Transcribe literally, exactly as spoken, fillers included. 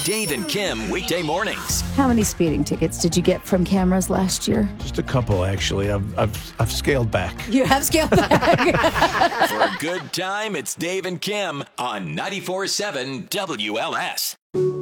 Dave and Kim weekday mornings. How many speeding tickets did you get from cameras last year? Just a couple, actually. I've I've, I've scaled back. You have scaled back. For a good time, it's Dave and Kim on ninety-four seven W L S.